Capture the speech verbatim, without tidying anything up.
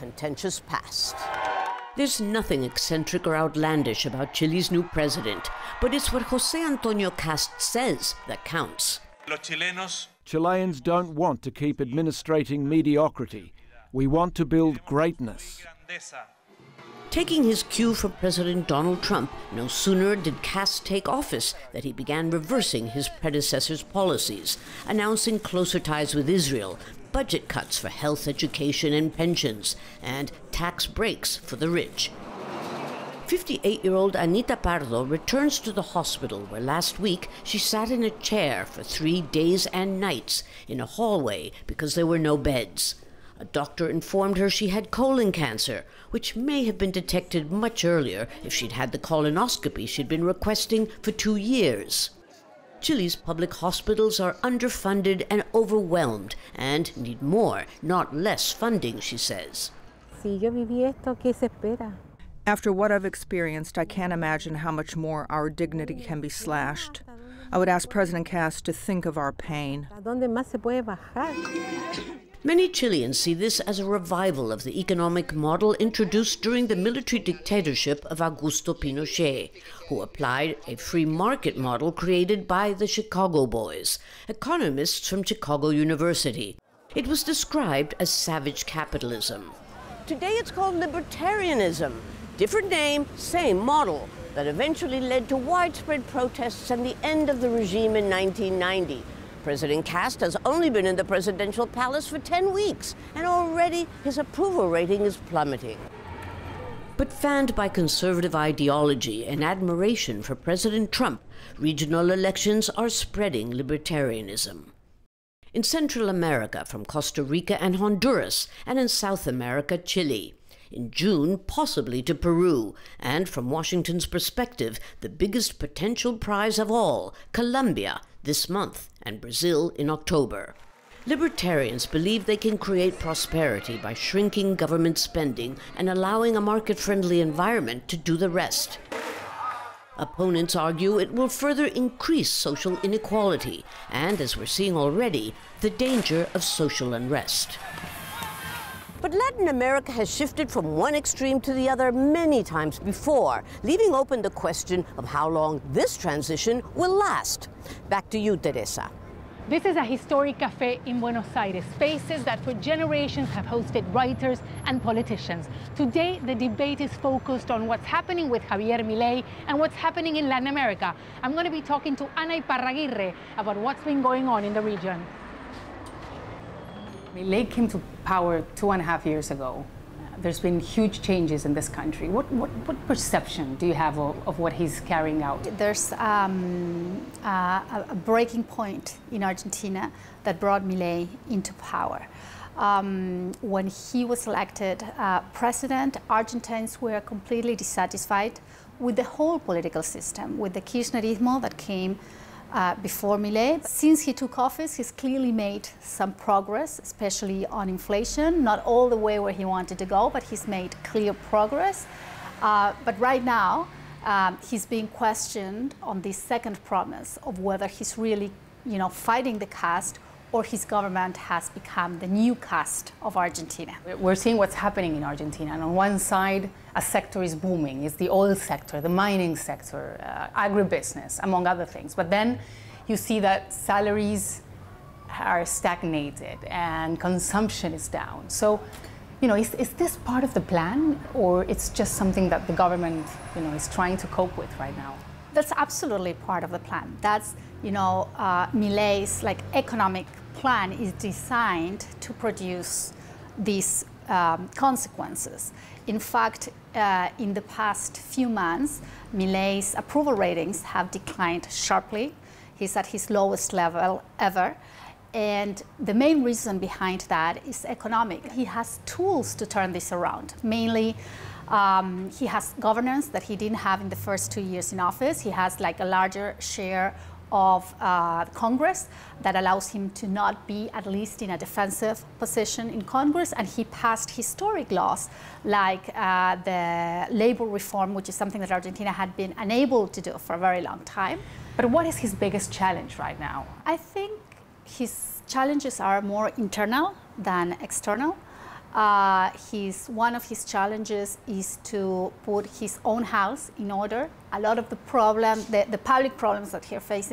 contentious past. There's nothing eccentric or outlandish about Chile's new president, but it's what José Antonio Cast says that counts. Chileans don't want to keep administrating mediocrity. We want to build greatness. Taking his cue from President Donald Trump, no sooner did Cast take office than he began reversing his predecessor's policies, announcing closer ties with Israel, budget cuts for health, education, and pensions, and tax breaks for the rich. fifty-eight-year-old Anita Pardo returns to the hospital where last week she sat in a chair for three days and nights in a hallway because there were no beds. A doctor informed her she had colon cancer, which may have been detected much earlier if she'd had the colonoscopy she'd been requesting for two years. Chile's public hospitals are underfunded and overwhelmed and need more, not less funding, she says. After what I've experienced, I can't imagine how much more our dignity can be slashed. I would ask President Cast to think of our pain. Many Chileans see this as a revival of the economic model introduced during the military dictatorship of Augusto Pinochet, who applied a free market model created by the Chicago Boys, economists from Chicago University. It was described as savage capitalism. Today it's called libertarianism. Different name, same model, that eventually led to widespread protests and the end of the regime in nineteen ninety. President Cast has only been in the presidential palace for ten weeks, and already his approval rating is plummeting. But fanned by conservative ideology and admiration for President Trump, regional elections are spreading libertarianism. In Central America, from Costa Rica and Honduras, and in South America, Chile. In June, possibly to Peru, and from Washington's perspective, the biggest potential prize of all, Colombia, this month, and Brazil in October. Libertarians believe they can create prosperity by shrinking government spending and allowing a market-friendly environment to do the rest. Opponents argue it will further increase social inequality and, as we're seeing already, the danger of social unrest. But Latin America has shifted from one extreme to the other many times before, leaving open the question of how long this transition will last. Back to you, Teresa. This is a historic cafe in Buenos Aires, spaces that for generations have hosted writers and politicians. Today, the debate is focused on what's happening with Javier Milei and what's happening in Latin America. I'm going to be talking to Ana Iparraguirre about what's been going on in the region. Milei came to power two and a half years ago. Uh, there's been huge changes in this country. What, what, what perception do you have of, of what he's carrying out? There's um, uh, a breaking point in Argentina that brought Milei into power. Um, when he was elected uh, president, Argentines were completely dissatisfied with the whole political system, with the Kirchnerismo that came Uh, before Milei. Since he took office, he's clearly made some progress, especially on inflation. Not all the way where he wanted to go, but he's made clear progress. Uh, but right now, um, he's being questioned on this second promise of whether he's really, you know, fighting the caste or his government has become the new caste of Argentina. We're seeing what's happening in Argentina. And on one side, a sector is booming. It's the oil sector, the mining sector, uh, agribusiness, among other things. But then you see that salaries are stagnated and consumption is down. So, you know, is, is this part of the plan, or it's just something that the government, you know, is trying to cope with right now? That's absolutely part of the plan. That's, you know, uh, Milei's like economic plan is designed to produce these um, consequences. In fact, uh, in the past few months, Milei's approval ratings have declined sharply. He's at his lowest level ever. And the main reason behind that is economic. He has tools to turn this around. Mainly, um, he has governance that he didn't have in the first two years in office. He has like a larger share of uh, Congress that allows him to not be at least in a defensive position in Congress, and he passed historic laws like uh, the labor reform, which is something that Argentina had been unable to do for a very long time. But what is his biggest challenge right now? I think his challenges are more internal than external. Uh, his, one of his challenges is to put his own house in order. A lot of the problem, the, the public problems that he's facing